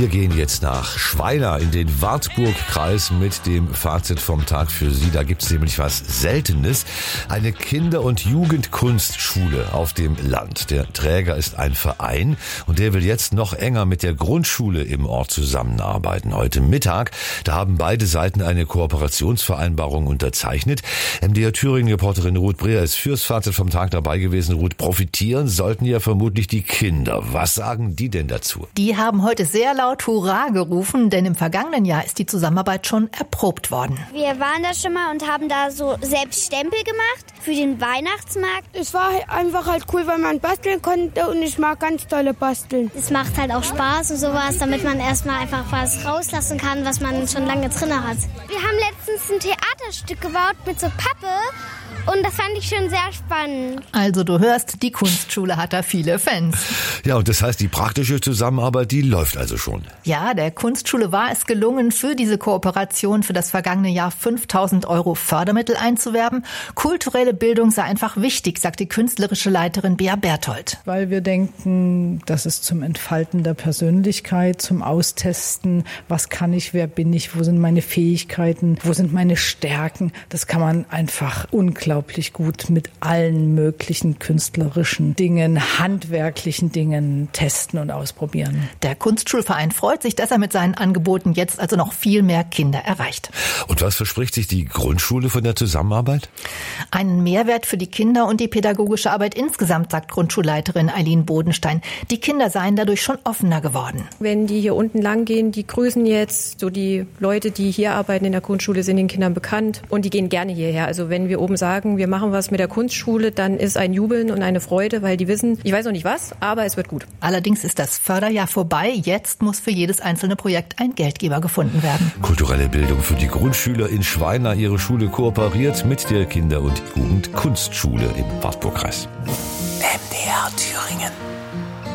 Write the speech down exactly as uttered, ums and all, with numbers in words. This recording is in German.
Wir gehen jetzt nach Schweina in den Wartburgkreis mit dem Fazit vom Tag für Sie. Da gibt es nämlich was Seltenes. Eine Kinder- und Jugendkunstschule auf dem Land. Der Träger ist ein Verein und der will jetzt noch enger mit der Grundschule im Ort zusammenarbeiten. Heute Mittag, da haben beide Seiten eine Kooperationsvereinbarung unterzeichnet. M D R Thüringen-Reporterin Ruth Breher ist fürs Fazit vom Tag dabei gewesen. Ruth, profitieren sollten ja vermutlich die Kinder. Was sagen die denn dazu? Die haben heute sehr laut Hurra gerufen, denn im vergangenen Jahr ist die Zusammenarbeit schon erprobt worden. Wir waren da schon mal und haben da so selbst Stempel gemacht für den Weihnachtsmarkt. Es war einfach halt cool, weil man basteln konnte und ich mag ganz tolle basteln. Es macht halt auch Spaß und sowas, damit man erstmal einfach was rauslassen kann, was man schon lange drin hat. Wir haben letztens ein Theaterstück gebaut mit so Pappe. Und das fand ich schon sehr spannend. Also du hörst, die Kunstschule hat da viele Fans. Ja, und das heißt, die praktische Zusammenarbeit, die läuft also schon. Ja, der Kunstschule war es gelungen, für diese Kooperation für das vergangene Jahr fünftausend Euro Fördermittel einzuwerben. Kulturelle Bildung sei einfach wichtig, sagt die künstlerische Leiterin Bea Berthold. Weil wir denken, das ist zum Entfalten der Persönlichkeit, zum Austesten, was kann ich, wer bin ich, wo sind meine Fähigkeiten, wo sind meine Stärken. Das kann man einfach unglaublich unglaublich gut mit allen möglichen künstlerischen Dingen, handwerklichen Dingen testen und ausprobieren. Der Kunstschulverein freut sich, dass er mit seinen Angeboten jetzt also noch viel mehr Kinder erreicht. Und was verspricht sich die Grundschule von der Zusammenarbeit? Einen Mehrwert für die Kinder und die pädagogische Arbeit insgesamt, sagt Grundschulleiterin Eileen Bodenstein. Die Kinder seien dadurch schon offener geworden. Wenn die hier unten lang gehen, die grüßen jetzt, so die Leute, die hier arbeiten in der Grundschule, sind den Kindern bekannt und die gehen gerne hierher. Also wenn wir oben sagen, wir machen was mit der Kunstschule, dann ist ein Jubeln und eine Freude, weil die wissen, ich weiß noch nicht was, aber es wird gut. Allerdings ist das Förderjahr vorbei. Jetzt muss für jedes einzelne Projekt ein Geldgeber gefunden werden. Kulturelle Bildung für die Grundschüler in Schweina. Ihre Schule kooperiert mit der Kinder- und Jugendkunstschule im Wartburgkreis. M D R Thüringen.